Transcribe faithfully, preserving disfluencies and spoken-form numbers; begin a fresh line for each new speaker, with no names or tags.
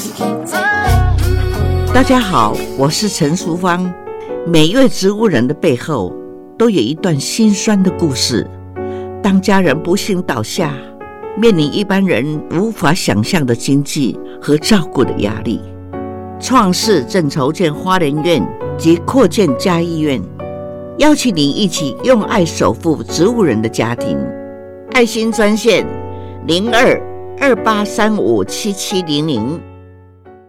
大家好，我是陈淑芳。每一位植物人的背后都有一段心酸的故事。当家人不幸倒下，面临一般人无法想象的经济和照顾的压力，创世正筹建花莲院及扩建嘉义院，邀请你一起用爱守护植物人的家庭。爱心专线零二二八三五七七零零。